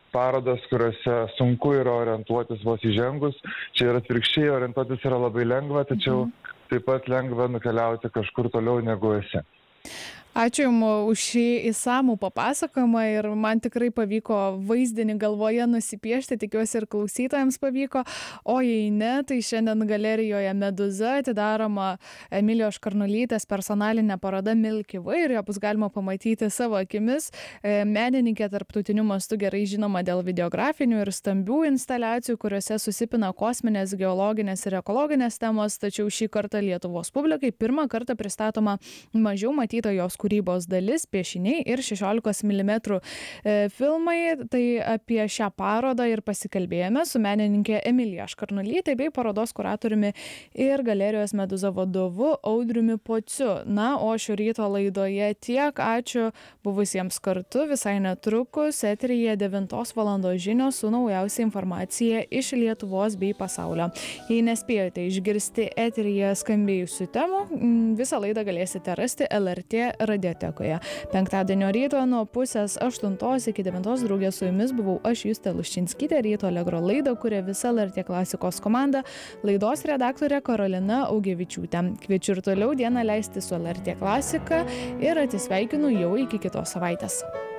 parodas, kuriuose sunku yra orientuotis vos įžengus. Čia ir atvirkščiai orientuotis yra labai lengva, tačiau taip pat lengva nukeliauti kažkur toliau negu esi. Ačiū Jums už šį įsamų papasakojimą ir man tikrai pavyko vaizdinį galvoje nusipiešti, tikiuosi ir klausytojams pavyko, o jei ne, tai šiandien galerijoje Meduza atidaroma Emilijos Škarnulytės personalinė paroda Milky Way ir ją bus galima pamatyti savo akimis. Menininkė tarptautiniu mastu gerai žinoma dėl videografinių ir stambių instaliacijų, kuriuose susipina kosminės, geologinės ir ekologinės temos, tačiau šį kartą Lietuvos publikai pirmą kartą pristatoma mažiau matyta jos kūrybos dalis, piešiniai ir 16 mm filmai. Tai apie šią parodą ir pasikalbėjome su menininkė Emilija Škarnulytė bei parodos kuratoriumi ir galerijos Meduza vadovu Audriumi Pociu. Na, o šio ryto laidoje tiek. Ačiū buvusiems kartu. Visai netrukus eteryje 9 val. Žinios su naujausia informacija iš Lietuvos bei pasaulio. Jei nespėjote išgirsti eteryje skambėjusių temų, visą laidą galėsite rasti LRT radiotekoje. Penktadienio ryto nuo 7:30 iki 9 draugė su jumis buvau aš Justė Luščinskytė, ryto Allegro laidą kuria visa LRT klasikos komanda, laidos redaktorė Karolina Augevičiūtė. Kviečiu ir toliau dieną leisti su LRT klasika ir atsisveikinu jau iki kitos savaitės.